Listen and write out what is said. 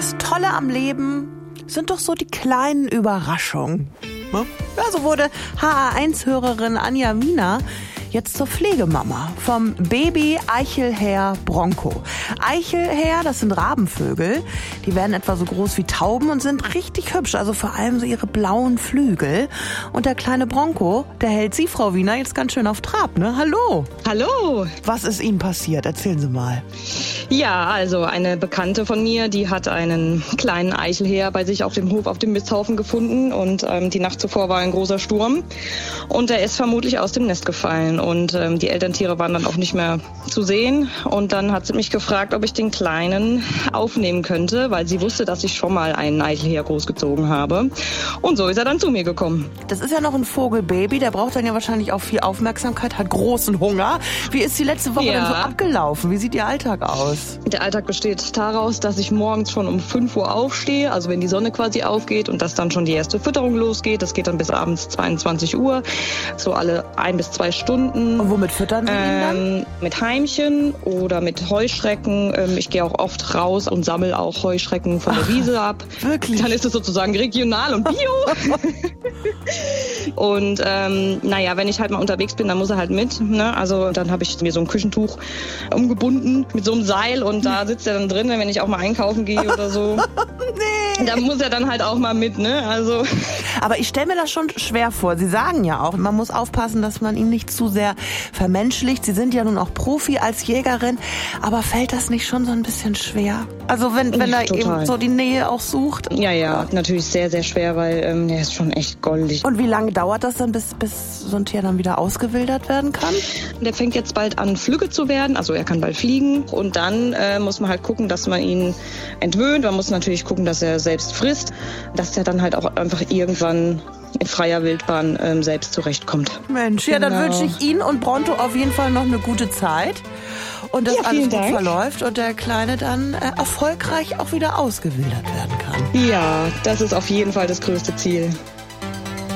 Das Tolle am Leben sind doch so die kleinen Überraschungen. Ja, so wurde HA1-Hörerin Anja Wiener jetzt zur Pflegemama vom Baby Eichelherr Bronco. Eichelherr, das sind Rabenvögel. Die werden etwa so groß wie Tauben und sind richtig hübsch. Also vor allem so ihre blauen Flügel. Und der kleine Bronco, der hält Sie, Frau Wiener, jetzt ganz schön auf Trab, ne? Hallo. Hallo. Was ist Ihnen passiert? Erzählen Sie mal. Ja, also eine Bekannte von mir, die hat einen kleinen Eichelherr bei sich auf dem Hof, auf dem Misthaufen gefunden. Und die Nacht zuvor war ein großer Sturm. Und er ist vermutlich aus dem Nest gefallen. Und die Elterntiere waren dann auch nicht mehr zu sehen. Und dann hat sie mich gefragt, ob ich den Kleinen aufnehmen könnte, weil sie wusste, dass ich schon mal einen Eichelherr großgezogen habe. Und so ist er dann zu mir gekommen. Das ist ja noch ein Vogelbaby, der braucht dann ja wahrscheinlich auch viel Aufmerksamkeit, hat großen Hunger. Wie ist die letzte Woche denn so abgelaufen? Wie sieht Ihr Alltag aus? Der Alltag besteht daraus, dass ich morgens schon um 5 Uhr aufstehe, also wenn die Sonne quasi aufgeht und dass dann schon die erste Fütterung losgeht. Das geht dann bis abends 22 Uhr, so alle 1 bis 2 Stunden. Und womit füttern Sie ihn dann? Mit Heimchen oder mit Heuschrecken. Ich gehe auch oft raus und sammle auch Heuschrecken von der Wiese ab. Wirklich? Dann ist es sozusagen regional und bio. Und wenn ich halt mal unterwegs bin, dann muss er halt mit. Ne? Also dann habe ich mir so ein Küchentuch umgebunden mit so einem Seil und da sitzt er dann drin, wenn ich auch mal einkaufen gehe oder so. Nee. Da muss er dann halt auch mal mit, ne? Also. Aber ich stelle mir das schon schwer vor. Sie sagen ja auch, man muss aufpassen, dass man ihn nicht zu sehr vermenschlicht. Sie sind ja nun auch Profi als Jägerin. Aber fällt das nicht schon so ein bisschen schwer? Also wenn er eben so die Nähe auch sucht? Ja, natürlich sehr, sehr schwer, weil er ist schon echt goldig. Und wie lange dauert das dann, bis so ein Tier dann wieder ausgewildert werden kann? Der fängt jetzt bald an, flügge zu werden. Also er kann bald fliegen. Und dann muss man halt gucken, dass man ihn entwöhnt. Man muss natürlich gucken, dass er selbst frisst. Dass er dann halt auch einfach irgendwann in freier Wildbahn selbst zurechtkommt. Mensch, ja, dann wünsche ich Ihnen und Bronto auf jeden Fall noch eine gute Zeit. Und dass alles gut verläuft und der Kleine dann erfolgreich auch wieder ausgewildert werden kann. Ja, das ist auf jeden Fall das größte Ziel.